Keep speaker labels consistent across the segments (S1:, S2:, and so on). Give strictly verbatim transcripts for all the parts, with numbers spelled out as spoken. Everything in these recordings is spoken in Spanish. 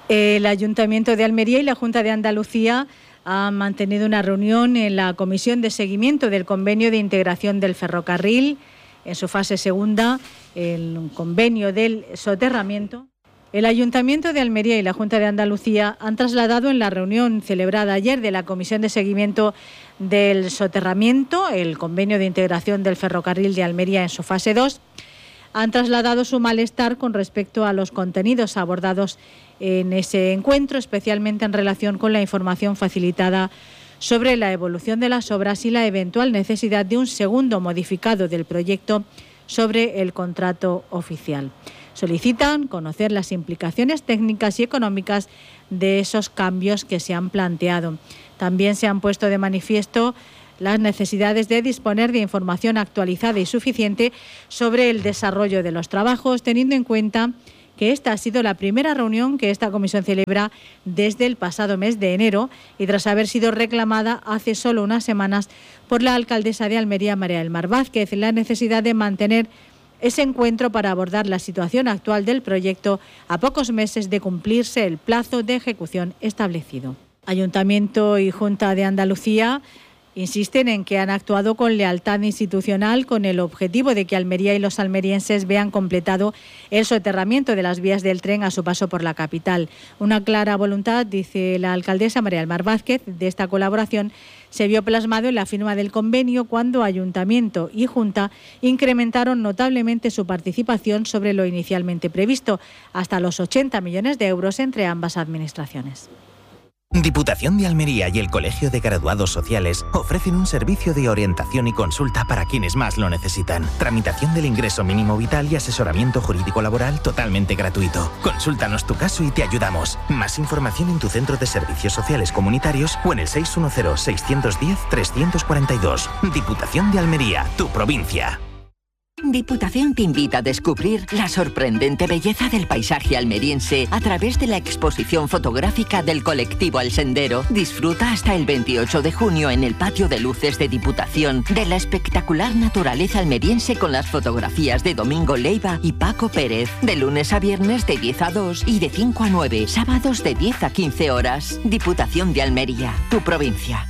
S1: El Ayuntamiento de Almería y la Junta de Andalucía han mantenido una reunión en la Comisión de Seguimiento del Convenio de Integración del Ferrocarril, en su fase segunda, el convenio del soterramiento. El Ayuntamiento de Almería y la Junta de Andalucía han trasladado en la reunión celebrada ayer de la Comisión de Seguimiento del Soterramiento, el convenio de integración del ferrocarril de Almería en su fase dos, han trasladado su malestar con respecto a los contenidos abordados en ese encuentro, especialmente en relación con la información facilitada sobre la evolución de las obras y la eventual necesidad de un segundo modificado del proyecto sobre el contrato oficial. Solicitan conocer las implicaciones técnicas y económicas de esos cambios que se han planteado. También se han puesto de manifiesto las necesidades de disponer de información actualizada y suficiente sobre el desarrollo de los trabajos, teniendo en cuenta que esta ha sido la primera reunión que esta comisión celebra desde el pasado mes de enero y tras haber sido reclamada hace solo unas semanas por la alcaldesa de Almería, María del Mar Vázquez, la necesidad de mantener ese encuentro para abordar la situación actual del proyecto a pocos meses de cumplirse el plazo de ejecución establecido. Ayuntamiento y Junta de Andalucía insisten en que han actuado con lealtad institucional con el objetivo de que Almería y los almerienses vean completado el soterramiento de las vías del tren a su paso por la capital. Una clara voluntad, dice la alcaldesa María del Mar Vázquez, de esta colaboración se vio plasmado en la firma del convenio cuando Ayuntamiento y Junta incrementaron notablemente su participación sobre lo inicialmente previsto, hasta los ochenta millones de euros entre ambas administraciones.
S2: Diputación de Almería y el Colegio de Graduados Sociales ofrecen un servicio de orientación y consulta para quienes más lo necesitan. Tramitación del ingreso mínimo vital y asesoramiento jurídico laboral totalmente gratuito. Consúltanos tu caso y te ayudamos. Más información en tu centro de servicios sociales comunitarios o en el seis uno cero, seis uno cero, tres cuatro dos. Diputación de Almería, tu provincia.
S3: Diputación te invita a descubrir la sorprendente belleza del paisaje almeriense a través de la exposición fotográfica del colectivo El Sendero. Disfruta hasta el veintiocho de junio en el patio de luces de Diputación de la espectacular naturaleza almeriense con las fotografías de Domingo Leiva y Paco Pérez. De lunes a viernes de diez a dos y de cinco a nueve, sábados de diez a quince horas. Diputación de Almería, tu provincia.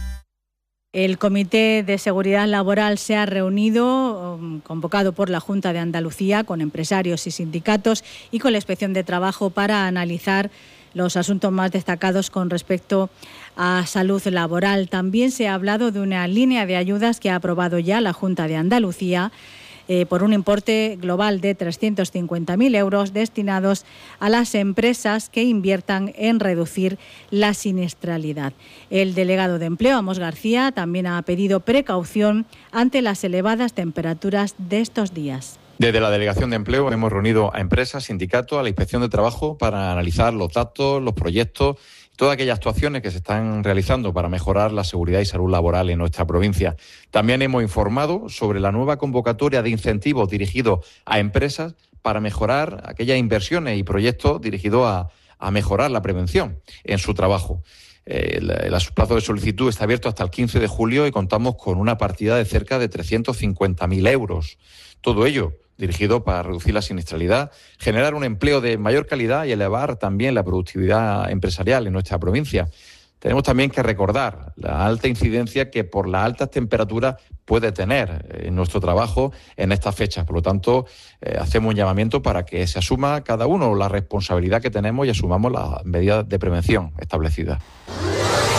S1: El Comité de Seguridad Laboral se ha reunido, convocado por la Junta de Andalucía, con empresarios y sindicatos y con la Inspección de Trabajo para analizar los asuntos más destacados con respecto a salud laboral. También se ha hablado de una línea de ayudas que ha aprobado ya la Junta de Andalucía, Eh, por un importe global de trescientos cincuenta mil euros destinados a las empresas que inviertan en reducir la siniestralidad. El delegado de Empleo, Amos García, también ha pedido precaución ante las elevadas temperaturas de estos días.
S4: Desde la Delegación de Empleo hemos reunido a empresas, sindicatos, a la Inspección de Trabajo para analizar los datos, los proyectos, todas aquellas actuaciones que se están realizando para mejorar la seguridad y salud laboral en nuestra provincia. También hemos informado sobre la nueva convocatoria de incentivos dirigidos a empresas para mejorar aquellas inversiones y proyectos dirigidos a, a mejorar la prevención en su trabajo. El, el plazo de solicitud está abierto hasta el quince de julio y contamos con una partida de cerca de trescientos cincuenta mil euros. Todo ello dirigido para reducir la siniestralidad, generar un empleo de mayor calidad y elevar también la productividad empresarial en nuestra provincia. Tenemos también que recordar la alta incidencia que por las altas temperaturas puede tener en nuestro trabajo en estas fechas. Por lo tanto, eh, hacemos un llamamiento para que se asuma cada uno la responsabilidad que tenemos y asumamos las medidas de prevención establecidas.